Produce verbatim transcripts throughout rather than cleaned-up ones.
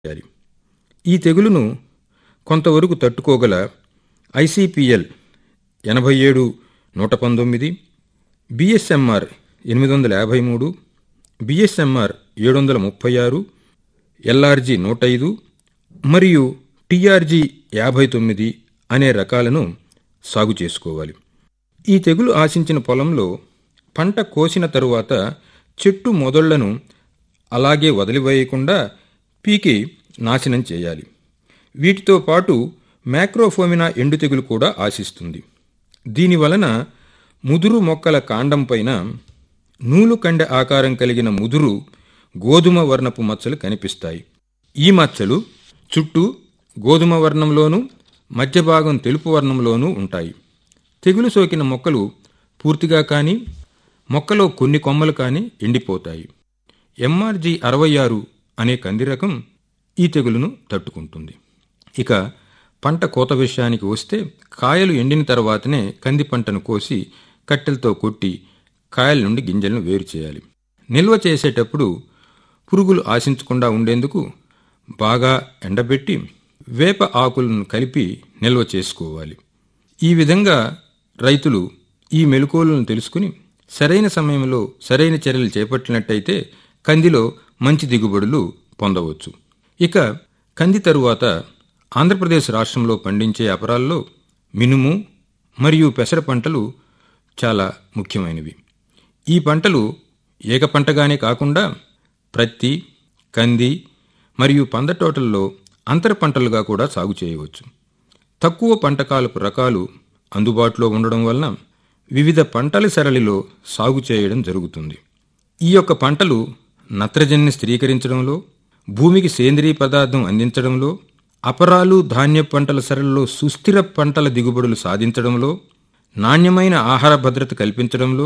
చేయాలి. ఈ తెగులును కొంతవరకు తట్టుకోగల ఐసిపిఎల్ ఎనభై ఏడు నూట పంతొమ్మిది, బిఎస్ఎంఆర్ ఎనిమిది వందల యాభై మూడు, బిఎస్ఎంఆర్ ఏడు వందల ముప్పై ఆరు, ఎల్ఆర్జి నూట ఐదు మరియు టిఆర్జి యాభై తొమ్మిది అనే రకాలను సాగు చేసుకోవాలి. ఈ తెగులు ఆశించిన పొలంలో పంట కోసిన తరువాత చెట్టు మొదళ్లను అలాగే వదిలివేయకుండా పీకి నాశనం చేయాలి. వీటితో పాటు మ్యాక్రోఫోమినా ఎండు తెగులు కూడా ఆశిస్తుంది. దీనివలన ముదురు మొక్కల కాండం పైన నూలు కండె ఆకారం కలిగిన ముదురు గోధుమ వర్ణపు మచ్చలు కనిపిస్తాయి. ఈ మచ్చలు చుట్టూ గోధుమ వర్ణంలోనూ మధ్య భాగం తెలుపు వర్ణంలోనూ ఉంటాయి. తెగులు సోకిన మొక్కలు పూర్తిగా కానీ మొక్కలో కొన్ని కొమ్మలు కానీ ఎండిపోతాయి. ఎంఆర్జి అరవై ఆరు అనే కంది రకం ఈ తెగులును తట్టుకుంటుంది. ఇక పంట కోత విషయానికి వస్తే కాయలు ఎండిన తర్వాతనే కంది పంటను కోసి కట్టెలతో కొట్టి కాయల నుండి గింజలను వేరు చేయాలి. నిల్వ చేసేటప్పుడు పురుగులు ఆశించకుండా ఉండేందుకు బాగా ఎండబెట్టి వేప ఆకులను కలిపి నిల్వ చేసుకోవాలి. ఈ విధంగా రైతులు ఈ మెలకువలను తెలుసుకుని సరైన సమయంలో సరైన చర్యలు చేపట్టినట్టయితే కందిలో మంచి దిగుబడులు పొందవచ్చు. ఇక కంది తరువాత ఆంధ్రప్రదేశ్ రాష్ట్రంలో పండించే అపరాల్లో మినుము మరియు పెసర పంటలు చాలా ముఖ్యమైనవి. ఈ పంటలు ఏక పంటగానే కాకుండా ప్రత్తి, కంది మరియు పంద తోటల్లో అంతర పంటలుగా కూడా సాగు చేయవచ్చు. తక్కువ పంటకాలపు రకాలు అందుబాటులో ఉండడం వలన వివిధ పంటల సరళిలో సాగు చేయడం జరుగుతుంది. ఈ యొక్క పంటలు నత్రజనిని స్థిరీకరించడంలో, భూమికి సేంద్రీయ పదార్థం అందించడంలో, అపరాలు ధాన్య పంటల సరళిలో సుస్థిర పంటల దిగుబడులు సాధించడంలో, నాణ్యమైన ఆహార భద్రత కల్పించడంలో,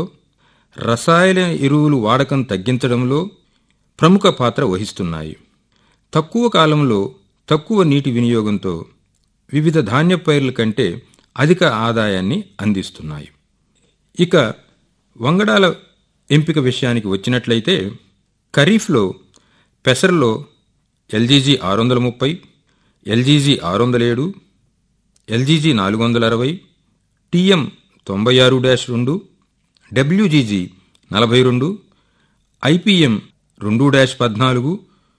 రసాయన ఎరువులు వాడకం తగ్గించడంలో ప్రముఖ పాత్ర వహిస్తున్నాయి. తక్కువ కాలంలో తక్కువ నీటి వినియోగంతో వివిధ ధాన్య పైర్ల కంటే అధిక ఆదాయాన్ని అందిస్తున్నాయి. ఇక వంగడాల ఎంపిక విషయానికి వచ్చినట్లయితే ఖరీఫ్లో పెసరలో ఎల్జీజీ ఆరు వందల ముప్పై, ఎల్జీజీ ఆరు వందల ఏడు, ఎల్జీజీ నాలుగు వందల అరవై, టీఎం తొంభై ఆరు డాష్ రెండు, డబ్ల్యూజీజీ నలభై రెండు, ఐపీఎం రెండు డాష్ పద్నాలుగు,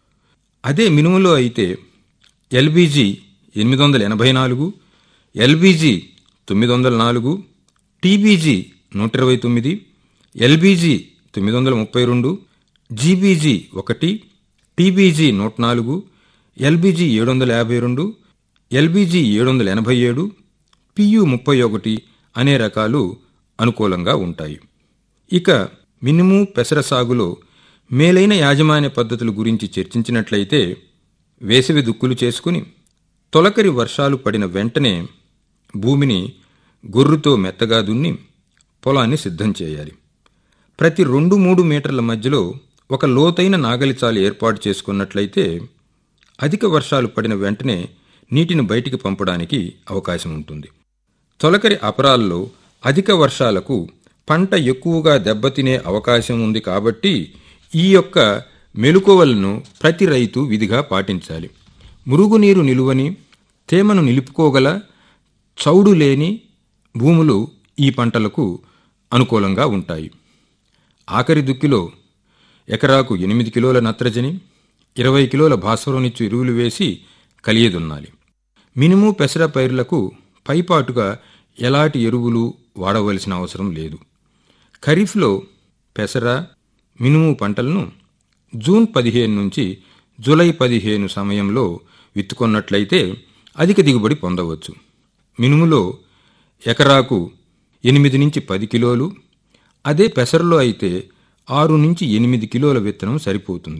అదే మినుములో అయితే ఎల్బీజీ ఎనిమిది వందల ఎనభై నాలుగు, ఎల్బీజీ తొమ్మిది వందల నాలుగు, టీబీజీ నూట ఇరవై తొమ్మిది, ఎల్బీజీ తొమ్మిది వందల ముప్పై రెండు, జీబీజీ ఒకటి, టీబీజీ నూట నాలుగు, ఎల్బీజీ ఏడు వందల యాభై రెండు, ఎల్బీజీ ఏడు వందల ఎనభై ఏడు, పియు ముప్పై ఒకటి అనే రకాలు అనుకూలంగా ఉంటాయి. ఇక మినుము పెసర సాగులో మేలైన యాజమాన్య పద్ధతుల గురించి చర్చించినట్లయితే వేసవి దుక్కులు చేసుకుని తొలకరి వర్షాలు పడిన వెంటనే భూమిని గొర్రుతో మెత్తగా దున్ని పొలాన్ని సిద్ధం చేయాలి. ప్రతి రెండు మూడు మీటర్ల మధ్యలో ఒక లోతైన నాగలిచాలు ఏర్పాటు చేసుకున్నట్లయితే అధిక వర్షాలు పడిన వెంటనే నీటిని బయటికి పంపడానికి అవకాశం ఉంటుంది. తొలకరి అపరాల్లో అధిక వర్షాలకు పంట ఎక్కువగా దెబ్బతినే అవకాశం ఉంది కాబట్టి ఈ యొక్క మెలకువలను ప్రతి రైతు విధిగా పాటించాలి. మురుగునీరు నిలువని, తేమను నిలుపుకోగల చౌడు లేని భూములు ఈ పంటలకు అనుకూలంగా ఉంటాయి. ఆఖరి దుక్కిలో ఎకరాకు ఎనిమిది కిలోల నత్రజని, ఇరవై కిలోల భాస్వరనిచ్చు ఎరువులు వేసి కలియదున్నాలి. మినుము పెసర పైర్లకు పైపాటుగా ఎలాంటి ఎరువులు వాడవలసిన అవసరం లేదు. ఖరీఫ్లో పెసర, మినుము పంటలను జూన్ పదిహేను నుంచి జూలై పదిహేను సమయంలో విత్తుకున్నట్లయితే అధిక దిగుబడి పొందవచ్చు. మినుములో ఎకరాకు ఎనిమిది నుంచి పది కిలోలు, అదే పెసరలో అయితే ఆరు నుంచి ఎనిమిది కిలోల విత్తనం సరిపోతుంది.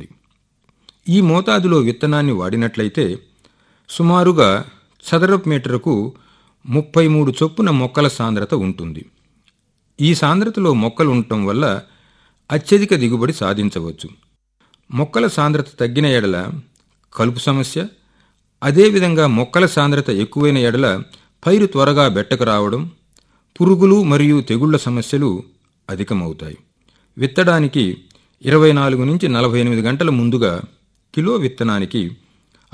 ఈ మోతాదులో విత్తనాన్ని వాడినట్లయితే సుమారుగా చదరపు మీటరుకు ముప్పై మూడు చొప్పున మొక్కల సాంద్రత ఉంటుంది. ఈ సాంద్రతలో మొక్కలు ఉండటం వల్ల అత్యధిక దిగుబడి సాధించవచ్చు. మొక్కల సాంద్రత తగ్గిన ఎడల కలుపు సమస్య, అదేవిధంగా మొక్కల సాంద్రత ఎక్కువైన ఎడల పైరు త్వరగా బెట్టకు రావడం, పురుగులు మరియు తెగుళ్ల సమస్యలు అధికమవుతాయి. విత్తడానికి ఇరవై నాలుగు నుంచి నలభై ఎనిమిది గంటల ముందుగా కిలో విత్తనానికి